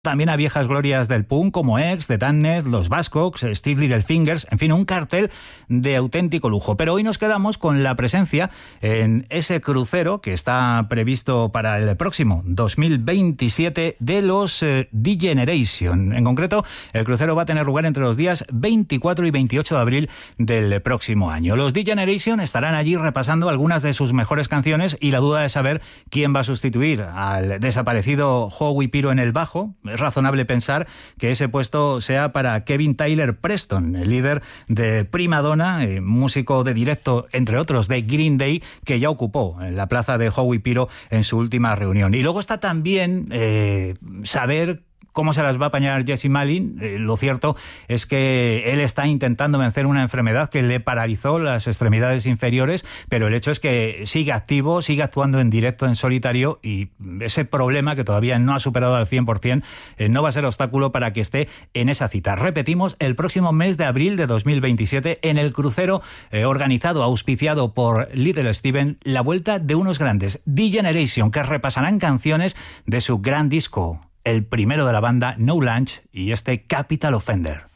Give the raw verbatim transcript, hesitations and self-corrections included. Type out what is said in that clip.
También a viejas glorias del punk como X, The Damned, Los Buzzcocks, Steve Littlefingers, en fin, un cartel de auténtico lujo. Pero hoy nos quedamos con la presencia en ese crucero que está previsto para el próximo dos mil veintisiete de los eh, D-Generation. En concreto, el crucero va a tener lugar entre los días veinticuatro y veintiocho de abril del próximo año. Los D-Generation estarán allí repasando algunas de sus mejores canciones y la duda de saber quién va a sustituir al desaparecido Howie Piro en el bajo. Es razonable pensar que ese puesto sea para Kevin Tyler Preston, el líder de Prima Donna, eh, músico de directo, entre otros, de Green Day, que ya ocupó en la plaza de Howie Piro en su última reunión. Y luego está también eh, saber cómo se las va a apañar Jesse Malin. Eh, lo cierto es que él está intentando vencer una enfermedad que le paralizó las extremidades inferiores, pero el hecho es que sigue activo, sigue actuando en directo, en solitario, y ese problema que todavía no ha superado al cien por ciento eh, no va a ser obstáculo para que esté en esa cita. Repetimos, el próximo mes de abril de dos mil veintisiete, en el crucero eh, organizado, auspiciado por Little Steven, la vuelta de unos grandes, D-Generation, que repasarán canciones de su gran disco, el primero de la banda, No Lunch, y este Capital Offender.